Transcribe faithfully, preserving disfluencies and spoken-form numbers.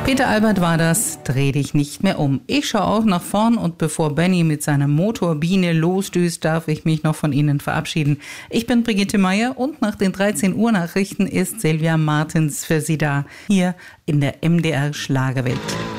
Peter Albert war das, dreh dich nicht mehr um. Ich schaue auch nach vorn und bevor Benny mit seiner Motorbiene losdüst, darf ich mich noch von Ihnen verabschieden. Ich bin Brigitte Meier und nach den dreizehn Uhr Nachrichten ist Silvia Martens für Sie da, hier in der M D R Schlagerwelt.